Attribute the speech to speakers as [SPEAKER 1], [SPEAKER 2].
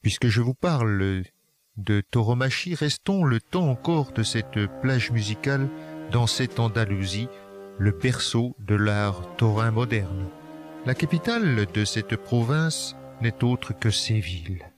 [SPEAKER 1] Puisque je vous parle de tauromachie, restons le temps encore de cette plage musicale dans cette Andalousie, le berceau de l'art taurin moderne. La capitale de cette province n'est autre que Séville.